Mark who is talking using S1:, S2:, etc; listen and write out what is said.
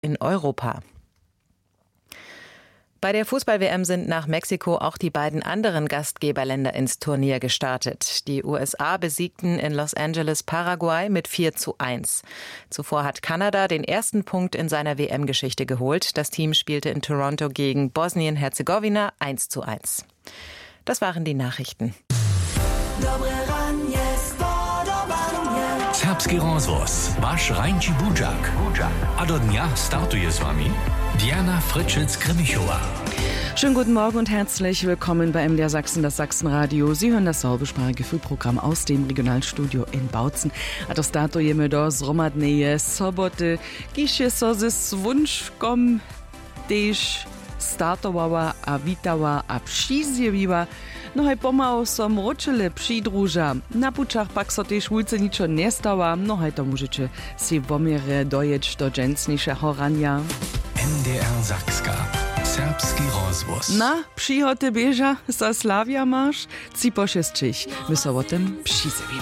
S1: in Europa. Bei der Fußball-WM sind nach Mexiko auch die beiden anderen Gastgeberländer ins Turnier gestartet. Die USA besiegten in Los Angeles Paraguay mit 4:1. Zuvor hat Kanada den ersten Punkt in seiner WM-Geschichte geholt. Das Team spielte in Toronto gegen Bosnien-Herzegowina 1:1. Das waren die Nachrichten.
S2: Serbski rozvoz, váš Rajnči Budžak. A do dnia startuje s vami Diana Fritschitz-Grimmichowa.
S3: Schönen guten Morgen und herzlich willkommen bei MDR Sachsen, das Sachsenradio. Sie hören das saubersprachige Frühprogramm aus dem Regionalstudio in Bautzen. A to startujemy do zromadnej soboty. Kisie so ze swunškom też startowała, a witała, a przyzjewiła. No hej pomału som ročile přidruža. Na pučach pak so tež wulce ničo nestała. No hej to môžete si vomiere dojeć do džencnišeho rania.
S2: MDR Sakska. Serbski rozvoz.
S3: Na, przychoty bieża, za Slavia masz, ci pošestčich. My so o tym przyzjewimy.